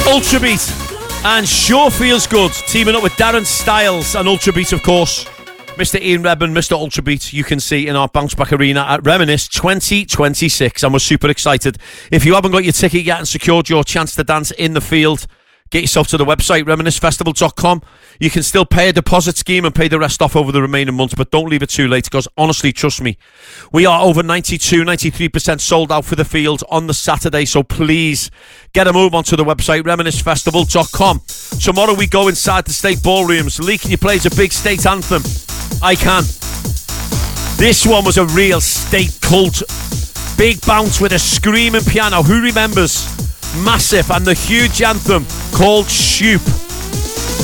Ultrabeat and Sure Feels Good, teaming up with Darren Styles and Ultrabeat, of course. Mr. Ian Redman, Mr. Ultrabeat, you can see in our Bounce Back Arena at Reminisce 2026, and we're super excited. If you haven't got your ticket yet and secured your chance to dance in the field, get yourself to the website, reminiscefestival.com. You can still pay a deposit scheme and pay the rest off over the remaining months, but don't leave it too late, because honestly, trust me, we are over 93% sold out for the field on the Saturday, so please get a move onto the website, reminiscefestival.com. Tomorrow we go inside the state ballrooms. Lee, can you play a big state anthem? I can. This one was a real state cult. Big bounce with a screaming piano. Who remembers? Massive, and the huge anthem called Shoop.